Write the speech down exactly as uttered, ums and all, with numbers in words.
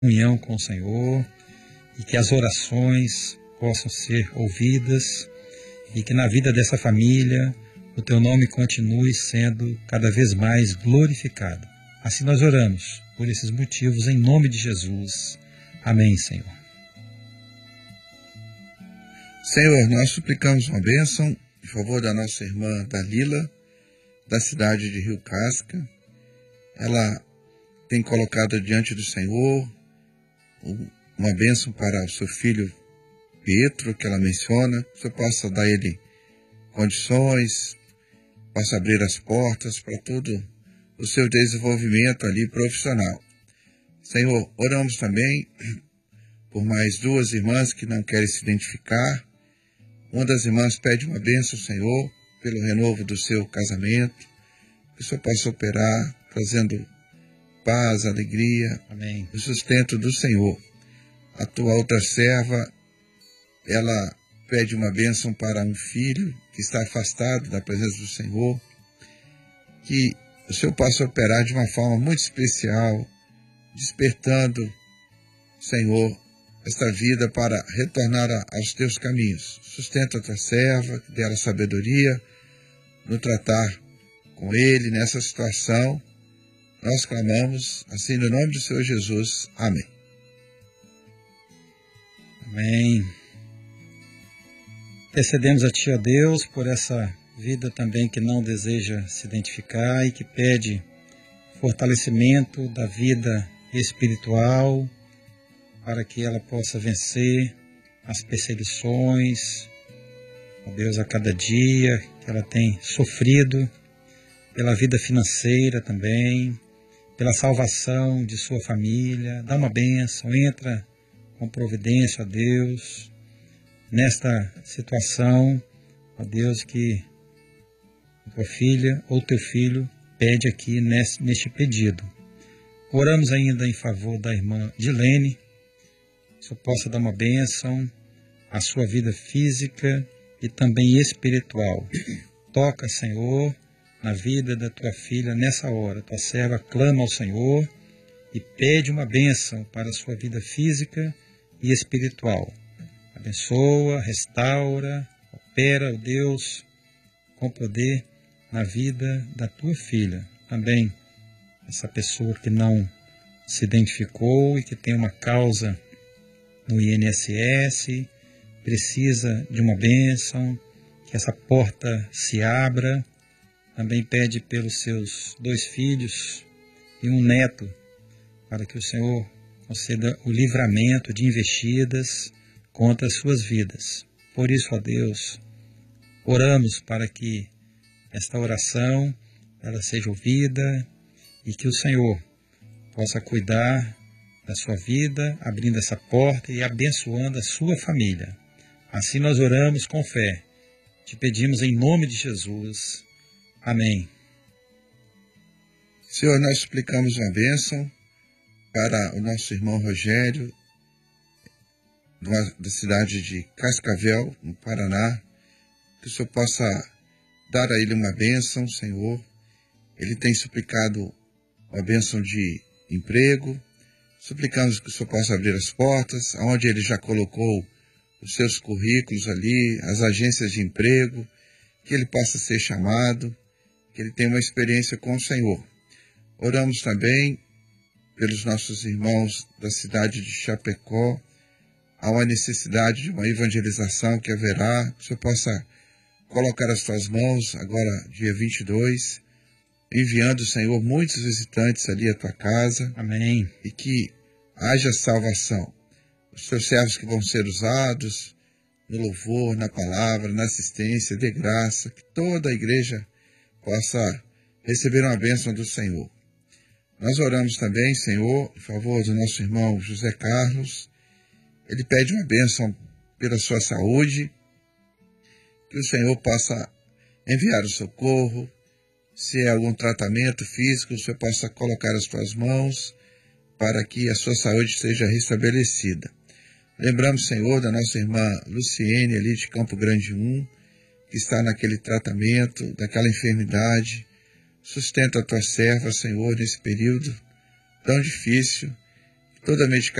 comunhão com o Senhor, e que as orações possam ser ouvidas, e que na vida dessa família o Teu nome continue sendo cada vez mais glorificado. Assim nós oramos por esses motivos, em nome de Jesus. Amém, Senhor. Senhor, nós suplicamos uma bênção em favor da nossa irmã Dalila, da cidade de Rio Casca. Ela tem colocado diante do Senhor uma bênção para o seu filho Pietro, que ela menciona. Que o Senhor possa dar a ele condições, possa abrir as portas para todo o seu desenvolvimento ali profissional. Senhor, oramos também por mais duas irmãs que não querem se identificar. Uma das irmãs pede uma bênção, Senhor, pelo renovo do seu casamento, que o Senhor possa operar, trazendo paz, alegria, Amém. O sustento do Senhor. A tua outra serva, ela pede uma bênção para um filho que está afastado da presença do Senhor, que o Senhor possa operar de uma forma muito especial, despertando, Senhor, esta vida para retornar a, aos teus caminhos. Sustenta a tua serva, dê ela sabedoria no tratar com ele nessa situação. Nós clamamos assim no nome do Senhor Jesus. Amém. Amém. Intercedemos a Ti, ó Deus, por essa vida também que não deseja se identificar e que pede fortalecimento da vida espiritual para que ela possa vencer as perseguições, ó Deus, a cada dia que ela tem sofrido, pela vida financeira também, pela salvação de sua família. Dá uma bênção, entra com providência, ó Deus, nesta situação, ó Deus, que tua filha ou teu filho pede aqui neste, neste pedido. Oramos ainda em favor da irmã Dilene, que o Senhor possa dar uma bênção à sua vida física e também espiritual. Toca, Senhor, na vida da tua filha nessa hora. Tua serva clama ao Senhor e pede uma bênção para a sua vida física e espiritual. Abençoa, restaura, opera, ó Deus, com poder na vida da tua filha. Também essa pessoa que não se identificou e que tem uma causa no I N S S, precisa de uma bênção, que essa porta se abra. Também pede pelos seus dois filhos e um neto, para que o Senhor conceda o livramento de investidas contra as suas vidas. Por isso, ó Deus, oramos para que esta oração ela seja ouvida e que o Senhor possa cuidar da sua vida, abrindo essa porta e abençoando a sua família. Assim nós oramos com fé. Te pedimos em nome de Jesus. Amém. Senhor, nós suplicamos uma bênção para o nosso irmão Rogério, da cidade de Cascavel, no Paraná, que o Senhor possa dar a ele uma bênção, Senhor. Ele tem suplicado uma bênção de emprego, suplicamos que o Senhor possa abrir as portas, onde ele já colocou os seus currículos ali, as agências de emprego, que ele possa ser chamado, que ele tenha uma experiência com o Senhor. Oramos também pelos nossos irmãos da cidade de Chapecó. Há uma necessidade de uma evangelização que haverá, que o Senhor possa colocar as tuas mãos, agora dia vinte e dois, enviando, Senhor, muitos visitantes ali à tua casa. Amém. E que haja salvação. Os teus servos que vão ser usados no louvor, na palavra, na assistência, de graça, que toda a igreja possa receber uma bênção do Senhor. Nós oramos também, Senhor, em favor do nosso irmão José Carlos. Ele pede uma bênção pela sua saúde, que o Senhor possa enviar o socorro. Se é algum tratamento físico, o Senhor possa colocar as tuas mãos para que a sua saúde seja restabelecida. Lembramos, Senhor, da nossa irmã Luciene, ali de Campo Grande um, que está naquele tratamento, daquela enfermidade. Sustenta a tua serva, Senhor, nesse período tão difícil. toda medicação